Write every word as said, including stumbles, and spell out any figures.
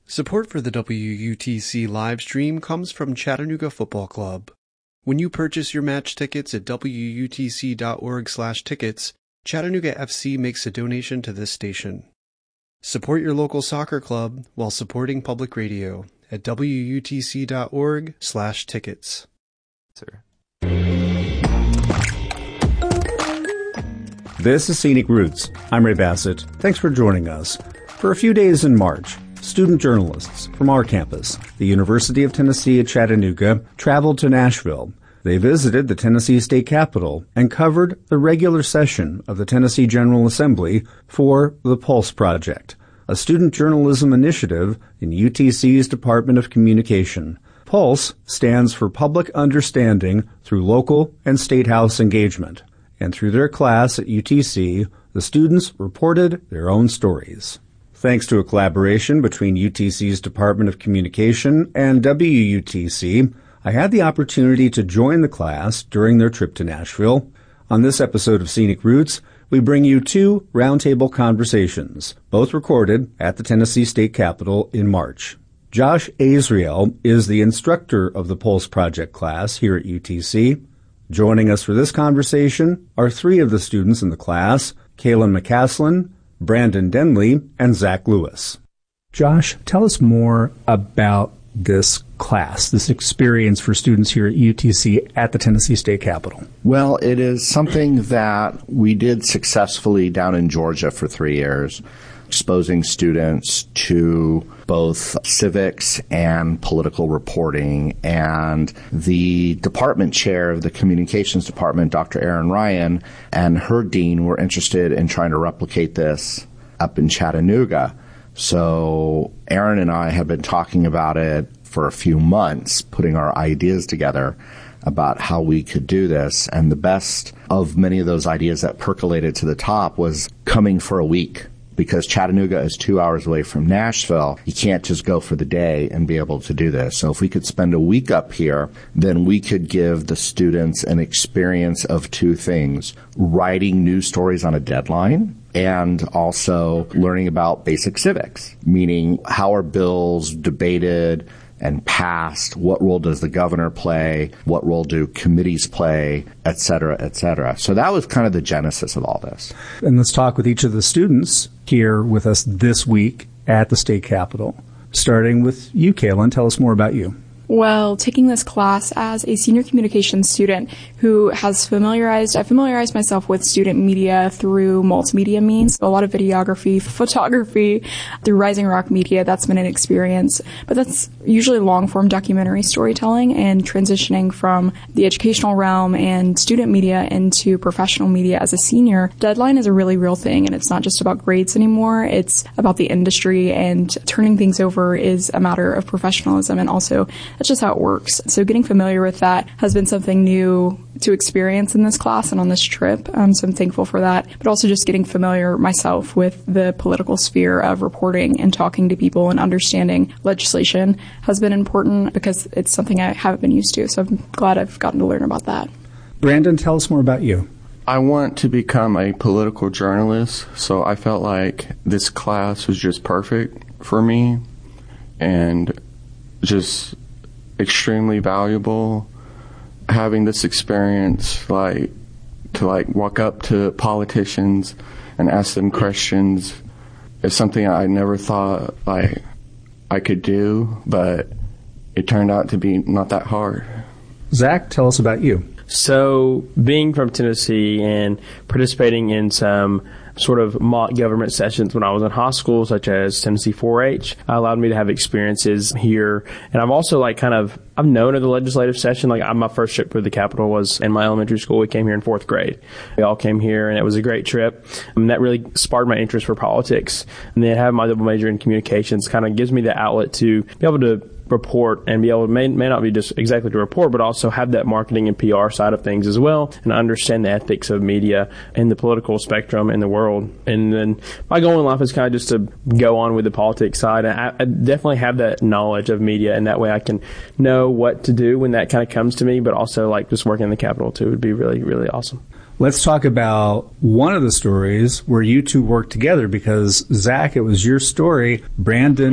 Support for the W U T C live stream comes from Chattanooga Football Club. When you purchase your match tickets at W U T C dot org slash tickets, Chattanooga F C makes a donation to this station. Support your local soccer club while supporting public radio at W U T C dot org slash tickets. Sir. This is Scenic Roots. I'm Ray Bassett. Thanks for joining us. For a few days in March, student journalists from our campus, the University of Tennessee at Chattanooga, traveled to Nashville. They visited the Tennessee State Capitol and covered the regular session of the Tennessee General Assembly for the Pulse Project, a student journalism initiative in U T C's Department of Communication. Pulse stands for Public Understanding Through Local and State House Engagement. And through their class at U T C, the students reported their own stories. Thanks to a collaboration between U T C's Department of Communication and W U T C, I had the opportunity to join the class during their trip to Nashville. On this episode of Scenic Roots, we bring you two roundtable conversations, both recorded at the Tennessee State Capitol in March. Josh Azriel is the instructor of the Pulse Project class here at U T C. Joining us for this conversation are three of the students in the class, Kaylin McCaslin, Brandon Denley, and Zach Lewis. Josh, tell us more about this class, this experience for students here at U T C at the Tennessee State Capitol. Well, it is something that we did successfully down in Georgia for three years, exposing students to both civics and political reporting. And the department chair of the communications department, Doctor Erin Ryan, and her dean were interested in trying to replicate this up in Chattanooga. So Erin and I have been talking about it for a few months, putting our ideas together about how we could do this. And the best of many of those ideas that percolated to the top was coming for a week. Because Chattanooga is two hours away from Nashville, you can't just go for the day and be able to do this. So if we could spend a week up here, then we could give the students an experience of two things: writing news stories on a deadline, and also learning about basic civics, meaning how are bills debated and passed, what role does the governor play, what role do committees play, et cetera, et cetera. So that was kind of the genesis of all this. And let's talk with each of the students here with us this week at the State Capitol. Starting with you, Kaylin, tell us more about you. Well, taking this class as a senior communications student who has familiarized, I familiarized myself with student media through multimedia means, a lot of videography, photography, through Rising Rock Media. That's been an experience, but that's usually long-form documentary storytelling, and transitioning from the educational realm and student media into professional media as a senior. Deadline is a really real thing, and it's not just about grades anymore. It's about the industry, and turning things over is a matter of professionalism, and also that's just how it works. So getting familiar with that has been something new to experience in this class and on this trip. Um, so I'm thankful for that. But also just getting familiar myself with the political sphere of reporting and talking to people and understanding legislation has been important because it's something I haven't been used to. So I'm glad I've gotten to learn about that. Brandon, tell us more about you. I want to become a political journalist, so I felt like this class was just perfect for me and just extremely valuable. Having this experience, like to like walk up to politicians and ask them questions, is something I never thought like I could do, but it turned out to be not that hard. Zach, tell us about you. So, being from Tennessee and participating in some sort of mock government sessions when I was in high school, such as Tennessee four H, allowed me to have experiences here. And I've also like kind of, I've known of the legislative session. Like I, my first trip to the Capitol was in my elementary school. We came here in fourth grade. We all came here and it was a great trip. And that really sparked my interest for politics. And then having my double major in communications kind of gives me the outlet to be able to report and be able to, may, may not be just exactly to report, but also have that marketing and P R side of things as well, and understand the ethics of media and the political spectrum in the world. And then my goal in life is kind of just to go on with the politics side. And I, I definitely have that knowledge of media, and that way I can know what to do when that kind of comes to me, but also like just working in the Capitol too would be really, really awesome. Let's talk about one of the stories where you two worked together, because Zach, it was your story. Brandon